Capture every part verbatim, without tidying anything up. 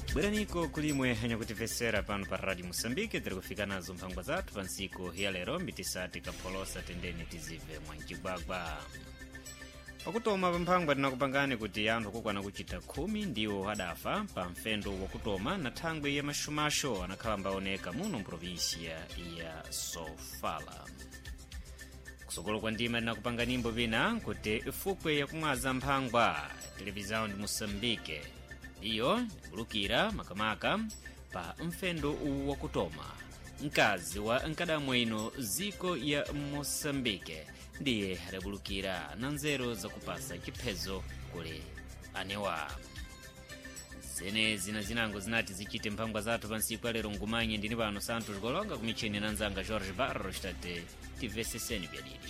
Bweraniko kulimwe hanya kutivesera pano pa Radio Mosambike tiri kufika nazo mphangwa zathu pa nsiku ya lero mbitisati kapolosa tendeni tizive mwanjibwagwa. Pakutoma pa mphangwa tinakupangani kuti anthu kukwana kuchita khumi ndiwo adafa pa mfendo wakutoma na thangwe ya mashumasho anakhala mbaoneka muno mprovinsia ya Sofala. Kusogolo kwa ndima tinakupanganimbo vina kuti ifukwe ya kumwaza mphangwa televizao ndi Mosambike iyo kulukira makamaka pa mfendo wakutoma mkazi wa nkadamwe ino ziko ya Mosambike ndiye adabulukira na nzero za kupasa chiphezo kule anewa. Zene zina zinango zinati zichite mphangwa zathu pa nsiku ya lero ngumanye ndini pano Santos Golonga kumicheni na nzanga Jorge Barro chitate tiveseseni vyadidi.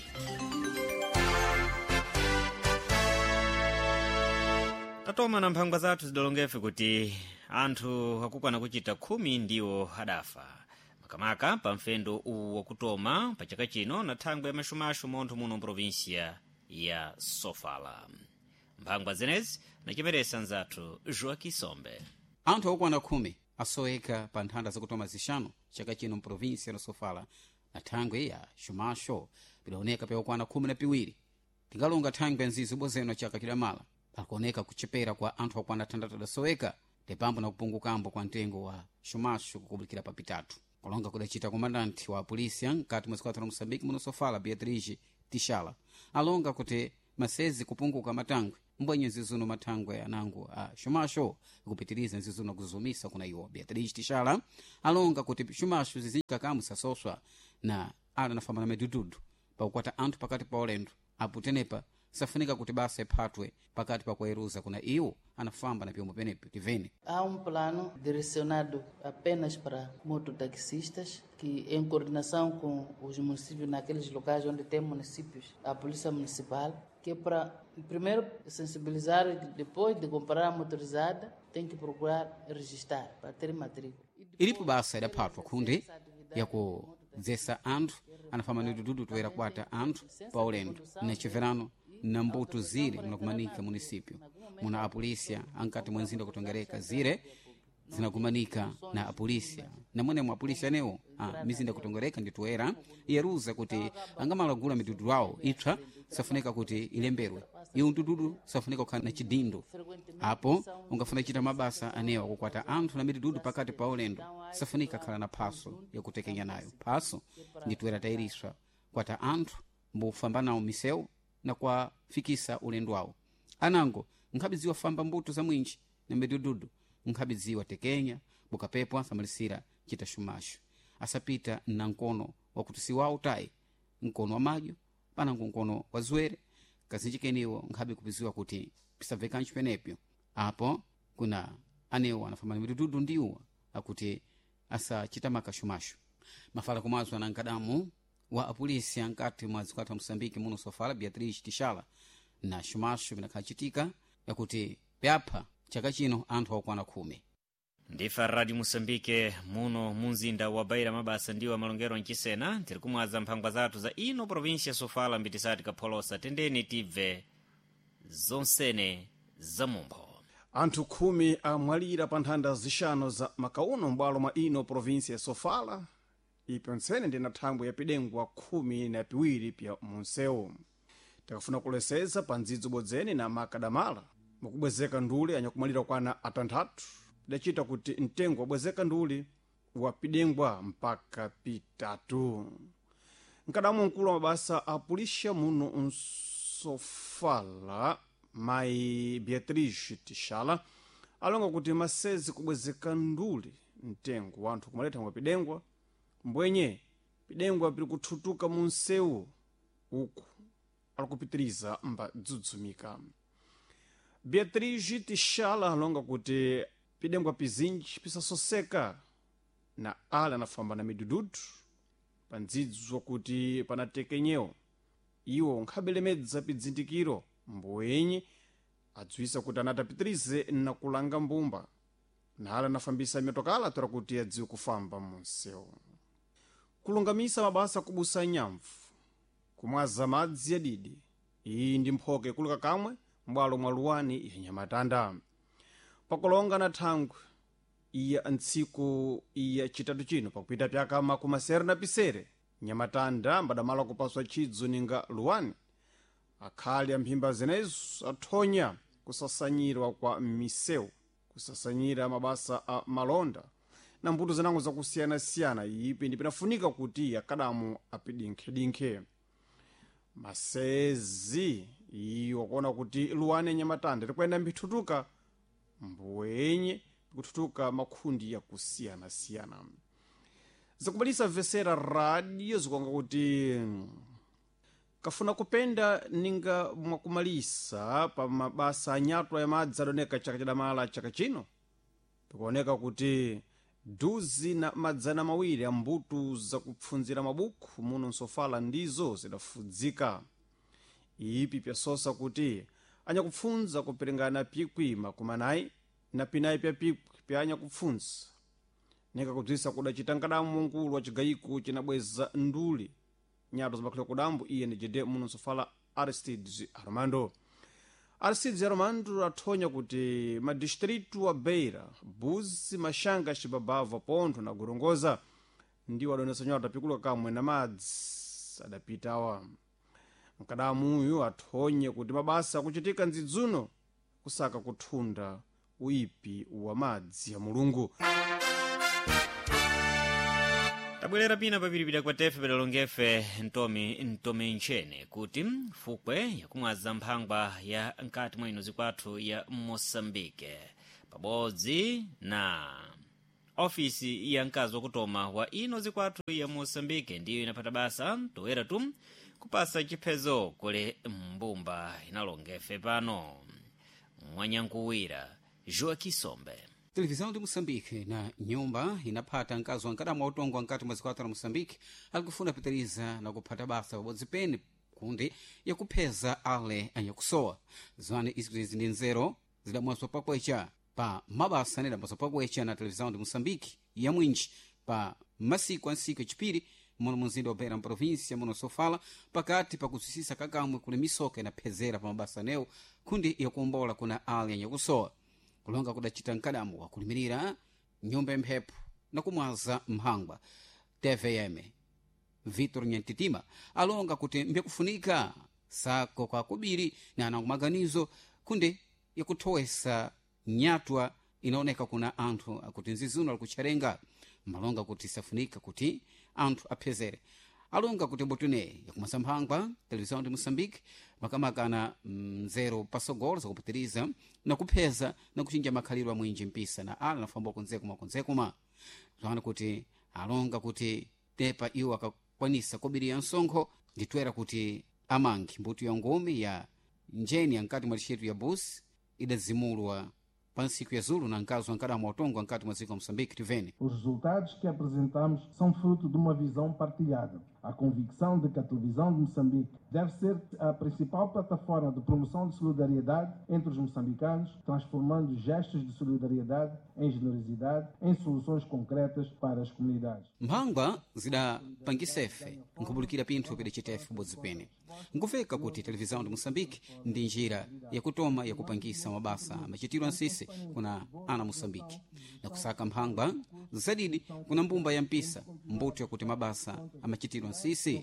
Tatoma na mphangwa zathu zidolongefe kuti anthu akukwana kuchita khumi ndiwo adafa makamaka pa mfendo uwu wakutoma pa chaka chino na thangwe ya mashumashu monthu muno provinsia ya Sofala. Mphangwa zenezi nachiperesa nzathu Joaquim Sombe. Anthu akukwana khumi asoweka pa nthanda zakutoma zishanu chaka chino mprovinsia ya Sofala na thangwe ya shumasho bidaoneka pa khumi na piwiri. Tingalonga thangwe ya nzizi bozeno chaka chidamala pakuoneka kuchepera kwa anthu akukwana thandatu adasoweka tepambo na kupungukambo kwa mtengo wa shumasho kukubulikira pa pitatu. Kolonga kudachita komandanti wa polisia nkati mwezi kwathu na Mosambiki muno Sofala Beatriz Tishala alonga kuti masezi kupunguka matangwe mbwenye nzizuno matangwe anangu a shumasho kupitiriza nzizuno kuzumisa kuna iwo. Beatriz Tishala alonga kuti shumasho zizika kamu sasoswa na ala nafamba na medududu pa kukwata anthu pakati pa olendo aputenepa safunika kuti basa iphatwe pakati pa kueruza kuna iwo anafamba na piombo penepo tivene. Há um plano direcionado apenas para mototaxistas que, em coordenação com os municípios naqueles locais onde tem municípios, a polícia municipal, que é para primeiro sensibilizar e depois de comprar a motorizada tem que procurar registrar para ter matrícula. Ilipo basa idaphatwa kundi yaku zesa anthu anafamba ni dududu toera kwata anthu pa ulendo na chiverano na mbuto zile munakumanika munisipio muna apolisia ankati mwenzindo kutongereka zile zinakumanika na apolisia na mwene mwa apolisia neo ah, mizinda kutongereka ndituera yeruza kuti angamalagula midudu wao itra safunika kuti ilemberwe iyo mdududu safunika kukhala na chidindo apo ungafuna chita mabasa anewa kukwata anthu na midudu pakati pa ulendo safunika khala na paso ya kutekenya nayo. Paso ndituera tairiswa kwata anthu mbufamba nao miseu na kwa fikisa ulendo wao. Anango nkhabiziwa famba mbuto za mwinji na midududu nkhabiziwa tekenya bukapepwa samalisira chita shumashu asapita na nkono wa kutusiwa utai nkono wa majo panango nkono wa zwere kazinjikeniwo nkhabi kupiziwa kuti pisavekanchi penepyo. Apo kuna anewo anafamba na midududu ndiwo akuti asa chita makashumashu mafala kumazwa na nkadamu wa apolisi ankati mwazi kwathu Mosambiki muno Sofala Beatriz Tishala na shumashu binakhachitika yakuti pyapha chaka chino anthu akukwana khumi. Ndifa Radio Mosambike muno munzinda wa Baira mabasa ndiwo malongero nchisena tiri kumwaza mphangwa zathu za ino provinsia Sofala mbitisati kapolosa tendeni tive zonsene za mumbo. Anthu khumi amwalira pa nthanda zishanu za makauno mbwalo mwa ino provinsia ya Sofala ipo nsene ndina thangwe ya pidengwa khumi na piwiri pya munsewu. Takafuna kuleseza pa nzidzo bodzeni na makadamala mukubwezeka nduli anyakumalira kwana atanthatu dachita kuti mtengo wabwezeka nduli wa pidengwa mpaka pitatu. Nkadamu mkulu wa mabasa apulisha muno Sofala mai Beatriz Tishala alonga kuti masezi kubwezeka nduli mtengo wanthu kumaleta mwa pidengwa mbwenye pidengwa pili kuthutuka munsewu uku alikupitiriza mba dzudzumika. Beatriz Tishala alonga kuti pidengwa pizinji pisasoseka na ala anafamba na midududu pandzidzo kuti panatekenyewo iwo nkhabelemedza pidzindikiro mbwenye adziwisa kuti anatapitirize na kulanga mbumba na ala anafambisa mitokala tora kuti adziwe kufamba munsewu. Kulungamisa mabasa kubusa nyamvu kumwaza madzi ya didi iyi ndi mphoke kuluka kamwe mbwalo mwa luwani ya Nyamatanda. Pakulonga na thangwe iya ntsiku iya chitatu chino pakupita pyaka makumasere na pisere nyamatanda mbadamala kupaswa chidzo ninga luwani akhali amphimba zenezo athonya kusasanyirwa kwa misewu kusasanyira mabasa a malonda na mbuto zinango zakusiyana-siyana ipi ndi pinafunika kuti akadamu apidinkhe-dinkhe masezi iyo kuona kuti luwani nyamatanda tikuyenda mbithutuka mbwenye kuthutuka makhundi ya kusiyana-siyana zikubalisa vesera radio zikuanga kuti kafuna kupenda ninga mwakumalisa pa mabasa anyatwa ya madzi adoneka chaka chadamala chaka chino pikuoneka kuti duzi na madzana mawiri a mbuto zakupfunzira mabuku muno nsofala ndizo zidafudzika ipi pyasosa kuti anyakupfunza kuperengana pikwi makumanayi na pinayi pya pikwi pya anyakupfunza neka kudzisa kudachita nkadamu mungulu wa chigayiko cinabweza nduli nyato zabakhale kudambu iye ndi jede muno nsofala Aristides Armando Aristides Armando athonya kuti madistritu wa Beira, Buzi, Mashanga, Shibabava, Ponto na Gorongoza ndiwo adonesa nyato apikuluka kamwe na madzi adapitawa mkadamu uyu athonye kuti mabasa akuchitika ndzidzuno kusaka kuthunda uipi wa madzi ya mulungu tabwelera pina papiripita kwa tefe pedalongefe ntomi ntomi nchene kuti fukwe yakumwaza mphangwa ya nkati mwa ino zikwathu ya Mosambike pabodzi na ofisi ya mkazi wakutoma wa ino zikwathu ya Mosambike ndiyo inapata basa toera tu kupasa chiphezo kule mbumba inalongefe pano mwanyankuwira Joaquim Sombe. Televisão de Moçambique na nyumba inapata mkazi wa nkadamu wa utongo nkati mwa zikwathu na Moçambique alikufuna pitaliza na kupata basa pabodzi pene kundi ya kupheza ale anyakusowa zwane izi ndi nzero zidamwaswa pakwecha pa mabasa nidamwaswa pakwecha na televisão de Moçambique ya mwinji pa masiku ansiku achipiri muno munzinda wa Beira mprovinsia muno sofala pakati pakusisisa kakamwe kuli misoka inaphezera pa mabasa neo kundi yakuombola kuna ale anyakusowa kulonga kudachita nkadamu wakulimirira nyumba ya mphepo na kumwaza mphangwa T V M Vitor Nyantitima alonga kuti mbyakufunika sako kwa kubiri na anakumaganizo kundi yakuthowesa nyatwa inaoneka kuna anthu akuti nzizuno alikucharenga malonga kuti safunika kuti anthu aphezere alonga kuti botune yakumasa mphangwa televisão de Moçambique makamakana mzero pasogolo zakupitiriza na kupheza na kuchinja makhaliro amwinji mpisa na ala nafamba kunzekuma kunzekuma zwana kuti alonga kuti tepa iwo akakwanisa kubiriya msonkho nditwera kuti amangi mbuto ya ngome ya njeni yankati mwa lishetu ya Buzi idazimulwa pansiku ya Zulu na nkazo ankadamu autongo ankati mwa ziko Moçambique tivene. Os resultados que apresentamos são fruto de uma visão partilhada. A convicção de que a televisão de Moçambique deve ser a principal plataforma de promoção de solidariedade entre os moçambicanos, transformando gestos de solidariedade em generosidade, em soluções concretas para as comunidades. Mphangwa zidapangisefe nkubulikira pinthu pidacitefe pabodzi pene nkufeka kuti televisão de Moçambique ndi njira yakutoma yakupangisa mabasa machitiro ansisi kuna ana Moçambique na kusaka mphangwa zadidi kuna mbumba ya mpisa mbuto yakuti mabasa amachitiro ansisi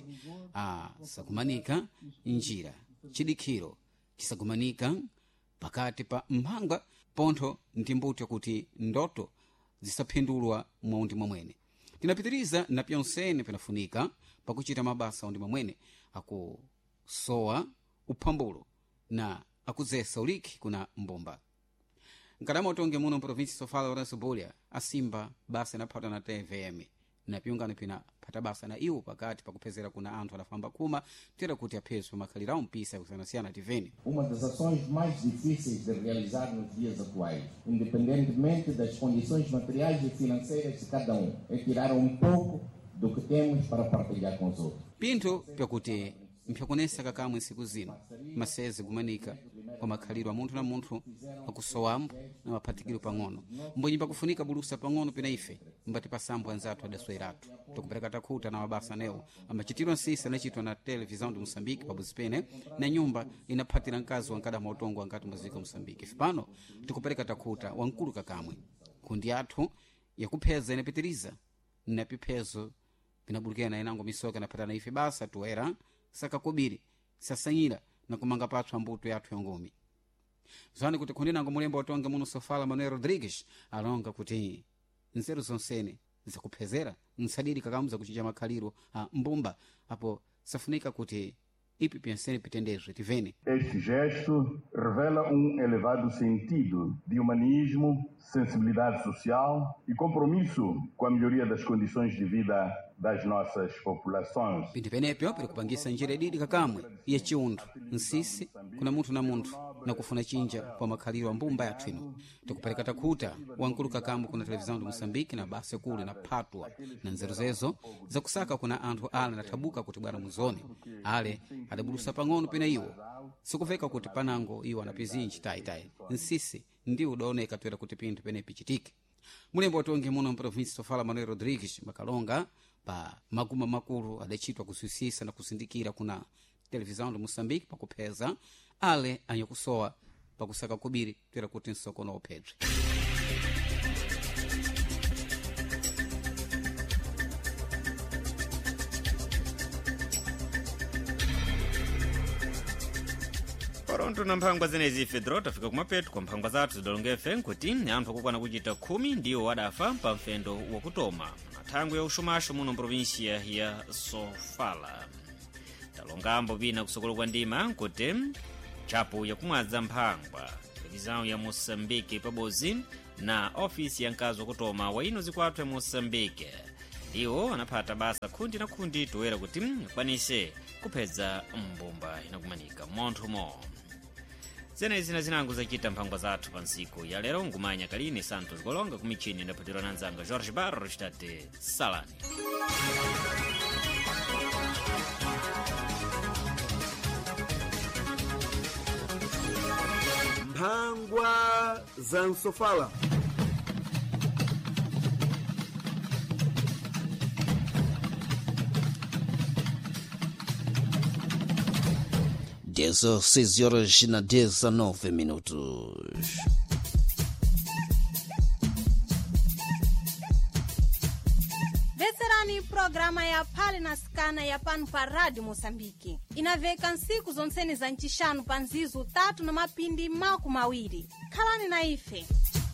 a sakumanika njira chidikhiro chisakumanika pakati pa mphangwa pontho ndi mbuto yakuti ndoto zisaphindulwa mwaundi mwamwene tinapitiriza na pyonsene pinafunika pakuchita mabasa undi mwamwene akusowa uphambulo na akuzesa uliki kuna mbumba nkadama utonge muno mprovinsi sofala Lourenço Bulha asimba basa inaphata na T V M na pyungano pina phata basa na iwo pakati pakuphezera kuna anthu anafamba kuma tera kuti aphezo makhalirawo mpisa yakusiyanasiyana tivene. Uma das ações mais difíceis de realizar nos dias atuais, independentemente das condições materiais e financeiras de cada um, é tirar um pouco do que temos para partilhar com os outros. Pintho pyakuti mpyakunesa kakamwe nsiku zino masezi kumanika kwa makhaliro a munthu na munthu akusowambo na maphatikiro pang'ono mbwenyi pakufunika bulusa pang'ono pina ife mbati pasambo anzathu adaswerato tikupereka takhuta na mabasa newo amachitiro ansisi anachitwa na televisão de Moçambique pabodzi pene na nyumba inaphatira mkazi wa nkadamu autongo ankati mwa ziko Moçambique ife pano tikupereka takhuta wankulu kakamwe kundi yathu yakupheza inapitiriza na piphezo pinabulukena inango misoka napatana ife basa tuwera sakakubiri sasanyira na kumanga pathu ambuto yathu yangumi zani kuti kundi nango mulembo watonga muno Sofala Manuel Rodrigues alonga kuti nzeru zonsene zakuphezera nsadiri kakamuza kuchicha makhaliro a mbumba apo safunika kuti ipi pensene pitendezwe tivene. Este gesto revela um elevado sentido de humanismo, sensibilidade social e compromisso com a melhoria das condições de vida das nossas populações. Pinti penepyo pili kupangisa njira ididi kakamwe ya chiundu nsisi kuna munthu na munthu na kufuna chinja pa makhaliro a mbumba yathu ino tikupeleka takhuta wankulu kakamwe kuna televisão de Moçambique na base kule na phatwa na nzeru zezo zakusaka kuna anthu ale nathabuka kuti bwana muzone ale adabulusa pang'ono pena iwo sikuveka kuti panango iwo anapizinji tayitai nsisi ndi udaoneka toera kuti pinthu penepi chitike. Mulembo watonge muno mprovinsi Sofala Manuel Rodrigues makalonga pa maguma makulu adachitwa kususisa na kusindikira kuna televisão de Moçambique pakupheza ale anyakusowa pakusaka kubiri toera kuti nsoko na uphedwe. Pronto na mphangwa zenezi ife dro tafika kumapetu kwa mphangwa zathu zidalongefe nkuti anthu akukwana kuchita khumi ndiwo wadafa pa mfendo wakutoma na thangwe ya ushumasho muno mprovinsia ya Sofala. Talongambo vina kusokolo kwa ndima nkuti chapu ya kumwaza mphangwa televisão ya Moçambique pabozi na ofisi ya nkazi wakutoma wa ino zikwathu ya Moçambique ndiwo anapata basa khundi na khundi toera kuti kwanise kupheza mbumba inakumanika monthu mo. Zena izina zinangu zachita mphangwa zathu pa nsiku ya lero ngumanya kalini Santos Golonga kumichini ndapatirwa na nzanga Jorge Barro chitate salani. Mphangwa za Nsofala. dezesseis horas na dezenove minutos. Veserani programa ya pale na skana ya pano pa Rádio Moçambique. Inaveka nsiku zonsene za nchishanu panzizu tatu na mapindi maku mawiri. Kalani na ife.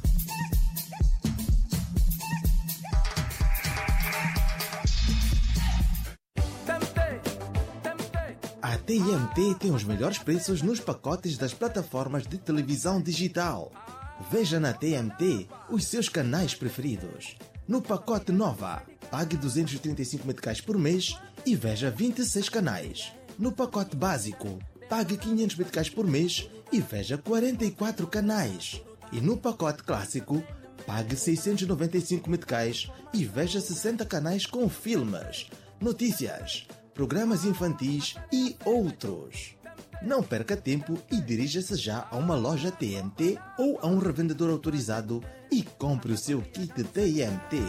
A T M T tem os melhores preços nos pacotes das plataformas de televisão digital. Veja na T M T os seus canais preferidos. No pacote Nova, pague duzentos e trinta e cinco meticais por mês e veja vinte e seis canais. No pacote Básico, pague quinhentos meticais por mês e veja quarenta e quatro canais. E no pacote Clássico, pague seiscentos e noventa e cinco meticais e veja sessenta canais com filmes, notícias, programas infantis e outros. Não perca tempo e dirija-se já a uma loja T M T ou a um revendedor autorizado e compre o seu kit T M T.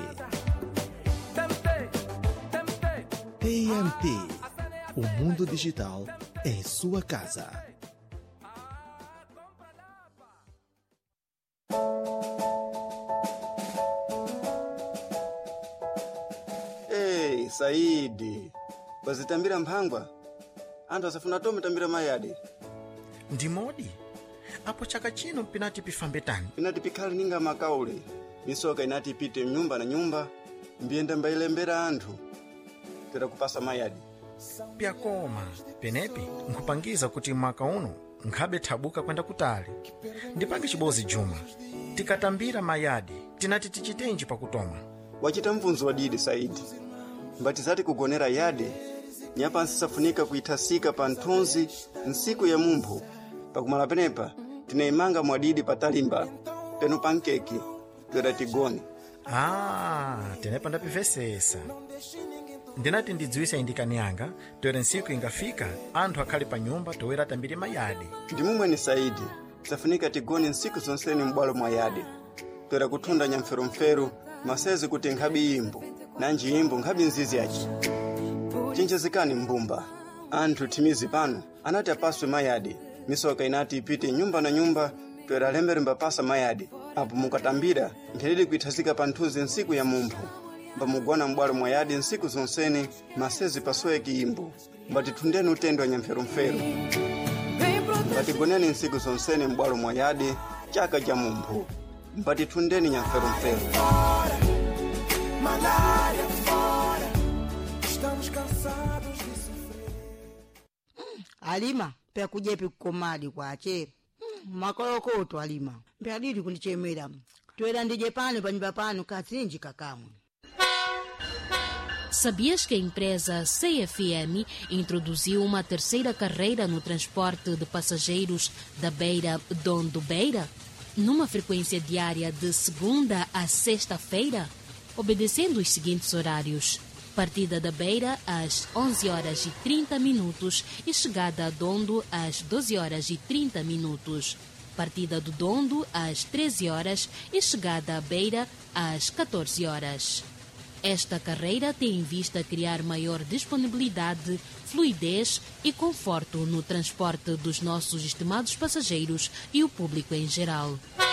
T M T. O mundo digital em sua casa. Ei, Saidi. Wazitambira mphangwa? Anthu asafuna tome tambira mayadi. Ndimodi? Apo chaka chino pinati pifambetani? Pinati pikhali ninga makaule. Misoka inati ipite nyumba na nyumba. Mbienda mbailembera anthu. Tera kupasa mayadi. Pyakoma. Penepi, nkupangiza kuti mwaka uno nkhabe thabuka kwenda kutali. Ndipange chibozi Juma. Tikatambira mayadi, tinati tichitenji pakutoma. Wachita mvunzo wadidi Saidi. Mbatizati kugonera yade. Nyapa nsisafunika kuitasika pa nthunzi nsiku ya mumphu. Pakumala penepa, tinaimanga mwadidi patalimba. Penu pankeki, twera tigoni. Ah, tenepa ndapivesesa. Ndinati ndidziwisa indikani yanga, twera nsiku ingafika, anthu akhali pa nyumba towera tambiri mayadi. Ndimumwe ni Saidi, safunika tigoni nsiku zonseni mbwalo mwa yade. Twera kuthunda nyamferumferu, masezi kuti nkhabi imbu, nanji imbu nkhabi nzizi yachi. Chinchezikani mbumba. Anthu timizi pano, anati apaswe mayadi. Misoka inati ipite nyumba na nyumba, twera lembe mbapasa mayadi. apo mukatambira nthelere kuithazika pa nthuzi ntsiku ya mumphu mbamugona m'bwalo mwa yadi ntsiku zonsene masezi pasoya kiyimbo mbatithundeni utendo wa nyamferumferu mbatigoneni ntsiku zonsene m'bwalo mwa yadi chaka cha mumphu mbatithundeni nyamferumferu. Alima pya kujepi kukomadi kwache makolokoto alima pya didi kunichemera tuera ndije pano pa nyumba pano katsinji kakamwe. Sabias que a empresa C F M introduziu uma terceira carreira no transporte de passageiros da Beira Dondo Beira, numa frequência diária de segunda a sexta-feira, obedecendo os seguintes horários: partida da Beira às onze horas e trinta minutos e chegada a Dondo às doze horas e trinta minutos. Partida do Dondo às treze horas e chegada à Beira às catorze horas. Esta carreira tem em vista criar maior disponibilidade, fluidez e conforto no transporte dos nossos estimados passageiros e o público em geral.